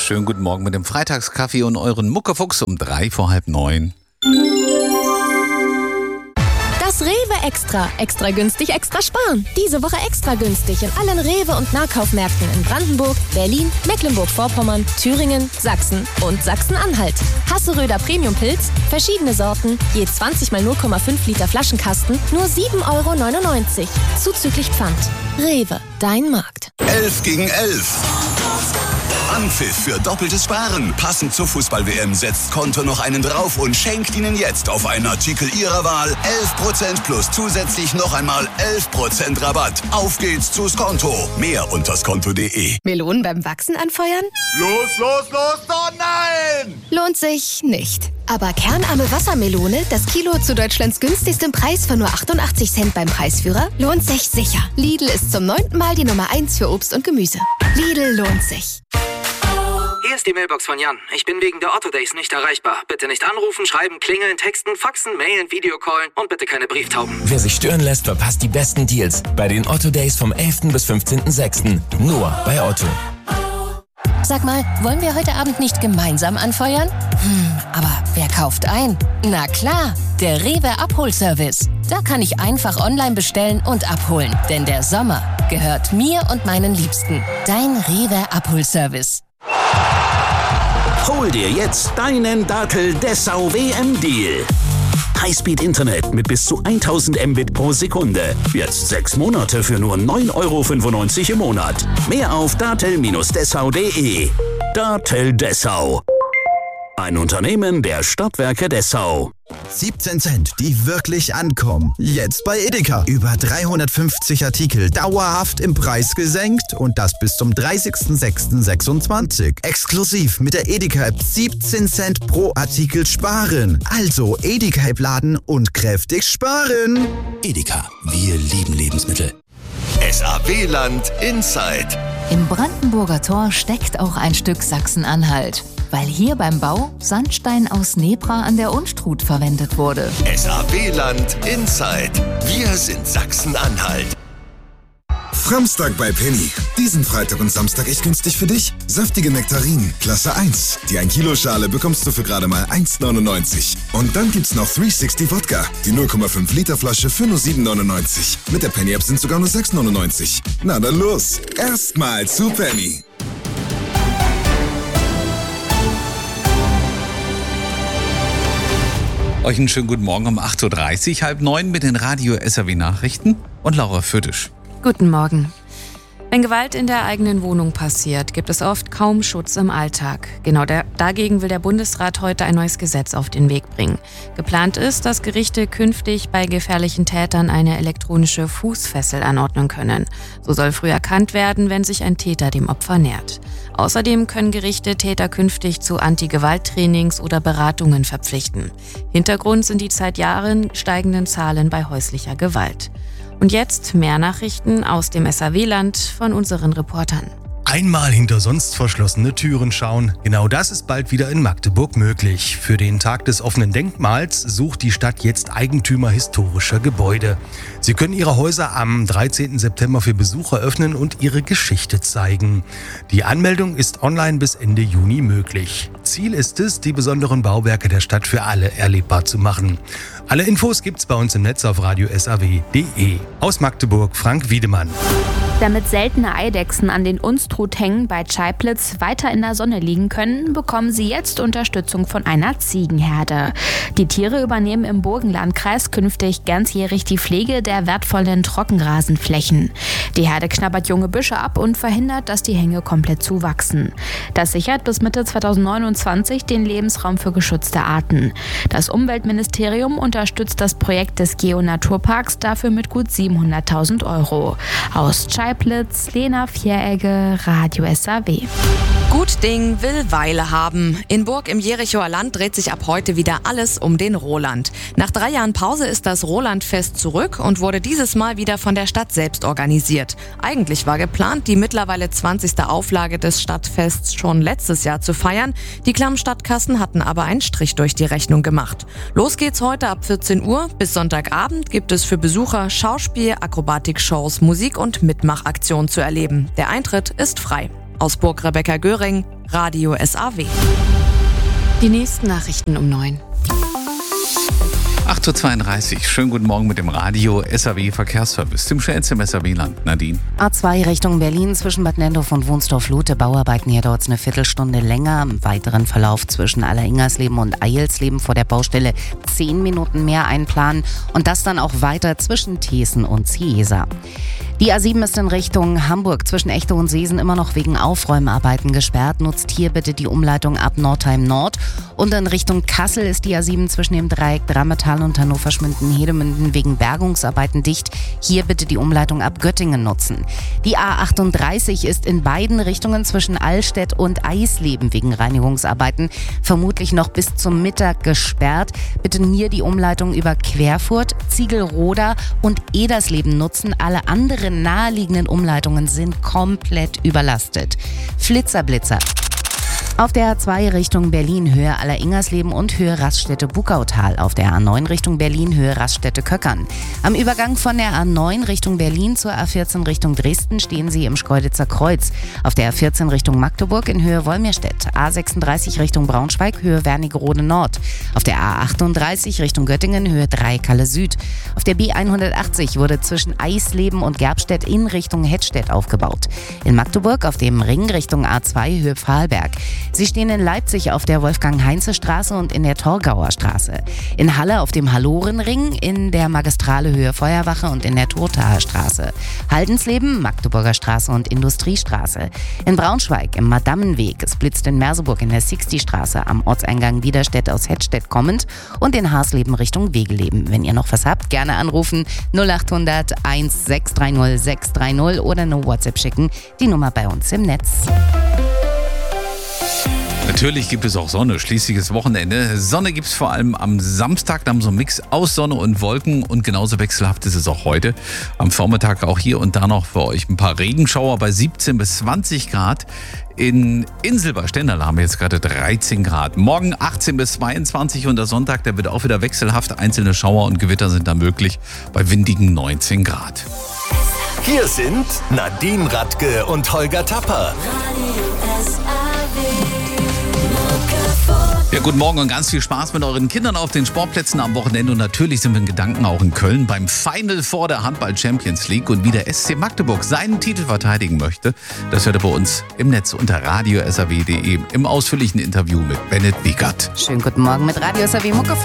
schönen guten Morgen mit dem Freitagskaffee und euren Muckefuchs um 8:45. Das Rewe Extra. Extra günstig, extra sparen. Diese Woche extra günstig in allen Rewe- und Nahkaufmärkten in Brandenburg, Berlin, Mecklenburg-Vorpommern, Thüringen, Sachsen und Sachsen-Anhalt. Hasseröder Premium-Pilz, verschiedene Sorten, je 20 mal 0,5 Liter Flaschenkasten, nur 7,99 €. Zuzüglich Pfand. Rewe, dein Markt. 11 gegen 11. Anpfiff für doppeltes Sparen. Passend zur Fußball-WM setzt Konto noch einen drauf und schenkt Ihnen jetzt auf einen Artikel Ihrer Wahl 11% plus zusätzlich noch einmal 11% Rabatt. Auf geht's zu Skonto. Mehr unter skonto.de. Melonen beim Wachsen anfeuern? Los, oh nein! Lohnt sich nicht. Aber kernarme Wassermelone, das Kilo zu Deutschlands günstigstem Preis von nur 88 Cent beim Preisführer, lohnt sich sicher. Lidl ist zum 9. Mal die Nummer 1 für Obst und Gemüse. Lidl lohnt sich. Hier ist die Mailbox von Jan. Ich bin wegen der Otto Days nicht erreichbar. Bitte nicht anrufen, schreiben, klingeln, texten, faxen, mailen, Videocallen und bitte keine Brieftauben. Wer sich stören lässt, verpasst die besten Deals bei den Otto Days vom 11. bis 15.06. Nur bei Otto. Sag mal, wollen wir heute Abend nicht gemeinsam anfeuern? Aber wer kauft ein? Na klar, der Rewe Abholservice. Da kann ich einfach online bestellen und abholen. Denn der Sommer gehört mir und meinen Liebsten. Dein Rewe Abholservice. Hol dir jetzt deinen Dartel Dessau WM-Deal. Highspeed-Internet mit bis zu 1000 Mbit pro Sekunde. Jetzt 6 Monate für nur 9,95 € im Monat. Mehr auf dartel-dessau.de. Dartel Dessau. Ein Unternehmen der Stadtwerke Dessau. 17 Cent, die wirklich ankommen. Jetzt bei Edeka. Über 350 Artikel dauerhaft im Preis gesenkt und das bis zum 30.06.26. Exklusiv mit der Edeka-App 17 Cent pro Artikel sparen. Also Edeka-App laden und kräftig sparen. Edeka, wir lieben Lebensmittel. SAW-Land Inside. Im Brandenburger Tor steckt auch ein Stück Sachsen-Anhalt, weil hier beim Bau Sandstein aus Nebra an der Unstrut verwendet wurde. SAW-Land Inside. Wir sind Sachsen-Anhalt. Framstag bei Penny. Diesen Freitag und Samstag echt günstig für dich. Saftige Nektarinen, Klasse 1. Die 1 Kilo Schale bekommst du für gerade mal 1,99. Und dann gibt's noch 360 Wodka. Die 0,5 Liter Flasche für nur 7,99. Mit der Penny App sind sogar nur 6,99. Na dann los. Erstmal zu Penny. Euch einen schönen guten Morgen um 8:30, 8:30 mit den Radio-SAW-Nachrichten und Laura Fürtisch. Guten Morgen. Wenn Gewalt in der eigenen Wohnung passiert, gibt es oft kaum Schutz im Alltag. Genau dagegen will der Bundesrat heute ein neues Gesetz auf den Weg bringen. Geplant ist, dass Gerichte künftig bei gefährlichen Tätern eine elektronische Fußfessel anordnen können. So soll früh erkannt werden, wenn sich ein Täter dem Opfer nähert. Außerdem können Gerichte Täter künftig zu Anti-Gewalt-Trainings oder Beratungen verpflichten. Hintergrund sind die seit Jahren steigenden Zahlen bei häuslicher Gewalt. Und jetzt mehr Nachrichten aus dem SAW-Land von unseren Reportern. Einmal hinter sonst verschlossene Türen schauen. Genau das ist bald wieder in Magdeburg möglich. Für den Tag des offenen Denkmals sucht die Stadt jetzt Eigentümer historischer Gebäude. Sie können ihre Häuser am 13. September für Besucher öffnen und ihre Geschichte zeigen. Die Anmeldung ist online bis Ende Juni möglich. Ziel ist es, die besonderen Bauwerke der Stadt für alle erlebbar zu machen. Alle Infos gibt's bei uns im Netz auf radio-saw.de. Aus Magdeburg, Frank Wiedemann. Damit seltene Eidechsen an den Unstruthängen bei Chaiplitz weiter in der Sonne liegen können, bekommen sie jetzt Unterstützung von einer Ziegenherde. Die Tiere übernehmen im Burgenlandkreis künftig ganzjährig die Pflege der wertvollen Trockenrasenflächen. Die Herde knabbert junge Büsche ab und verhindert, dass die Hänge komplett zuwachsen. Das sichert bis Mitte 2029 den Lebensraum für geschützte Arten. Das Umweltministerium unterstützt das Projekt des Geo-Naturparks dafür mit gut 700.000 €. Aus Chaiplitz, Lena Vieregge, Radio SAW. Gut Ding will Weile haben. In Burg im Jerichoer Land dreht sich ab heute wieder alles um den Roland. Nach 3 Jahren Pause ist das Rolandfest zurück und wurde dieses Mal wieder von der Stadt selbst organisiert. Eigentlich war geplant, die mittlerweile 20. Auflage des Stadtfests schon letztes Jahr zu feiern. Die klammen Stadtkassen hatten aber einen Strich durch die Rechnung gemacht. Los geht's heute ab 14 Uhr. Bis Sonntagabend gibt es für Besucher Schauspiel, Akrobatikshows, Musik und Mitmachaktionen zu erleben. Der Eintritt ist frei. Aus Burg Rebecca Göring, Radio SAW. Die nächsten Nachrichten um 9. 8.32 Uhr. Schönen guten Morgen mit dem Radio SAW Verkehrsservice. Dem schnellsten im SAW-Land. Nadine. A2 Richtung Berlin zwischen Bad Nenndorf und Wunstorf-Lute. Bauarbeiten, hier dauert es eine Viertelstunde länger. Im weiteren Verlauf zwischen Alleringersleben und Eilsleben vor der Baustelle 10 Minuten mehr einplanen. Und das dann auch weiter zwischen Thesen und Ciesa. Die A7 ist in Richtung Hamburg zwischen Echte und Seesen immer noch wegen Aufräumarbeiten gesperrt. Nutzt hier bitte die Umleitung ab Nordheim Nord. Und in Richtung Kassel ist die A7 zwischen dem Dreieck Drammetal und Hannover-Schmünden-Hedemünden wegen Bergungsarbeiten dicht. Hier bitte die Umleitung ab Göttingen nutzen. Die A38 ist in beiden Richtungen zwischen Allstedt und Eisleben wegen Reinigungsarbeiten vermutlich noch bis zum Mittag gesperrt. Bitte hier die Umleitung über Querfurt, Ziegelroda und Edersleben nutzen. Alle anderen naheliegenden Umleitungen sind komplett überlastet. Flitzer-Blitzer. Auf der A2 Richtung Berlin Höhe Alleringersleben und Höhe Raststätte-Buckautal. Auf der A9 Richtung Berlin Höhe Raststätte-Köckern. Am Übergang von der A9 Richtung Berlin zur A14 Richtung Dresden stehen Sie im Schkeuditzer Kreuz. Auf der A14 Richtung Magdeburg in Höhe Wolmirstedt. A36 Richtung Braunschweig Höhe Wernigerode Nord. Auf der A38 Richtung Göttingen Höhe Dreikalle Süd. Auf der B180 wurde zwischen Eisleben und Gerbstedt in Richtung Hettstedt aufgebaut. In Magdeburg auf dem Ring Richtung A2 Höhe Pfahlberg. Sie stehen in Leipzig auf der Wolfgang-Heinze-Straße und in der Torgauer Straße. In Halle auf dem Hallorenring, in der Magistrale Höhe Feuerwache und in der Turtaer Straße. Haldensleben, Magdeburger Straße und Industriestraße. In Braunschweig im Madammenweg. Es blitzt in Merseburg in der Sixty-Straße am Ortseingang Widerstedt aus Hettstedt kommend und in Haarsleben Richtung Wegeleben. Wenn ihr noch was habt, gerne anrufen 0800 1630 630 oder eine WhatsApp schicken. Die Nummer bei uns im Netz. Natürlich gibt es auch Sonne, schließliches Wochenende. Sonne gibt es vor allem am Samstag, da haben wir so einen Mix aus Sonne und Wolken und genauso wechselhaft ist es auch heute. Am Vormittag auch hier und da noch für euch ein paar Regenschauer bei 17 bis 20 Grad. In Inselbach-Stendal haben wir jetzt gerade 13 Grad. Morgen 18 bis 22 und der Sonntag, der wird auch wieder wechselhaft. Einzelne Schauer und Gewitter sind da möglich bei windigen 19 Grad. Hier sind Nadine Radke und Holger Tapper. Ja, guten Morgen und ganz viel Spaß mit euren Kindern auf den Sportplätzen am Wochenende. Und natürlich sind wir in Gedanken auch in Köln beim Final Four der Handball-Champions League. Und wie der SC Magdeburg seinen Titel verteidigen möchte, das hört ihr bei uns im Netz unter radiosaw.de im ausführlichen Interview mit Bennett Wiegert. Schönen guten Morgen mit Radio SAW Mucke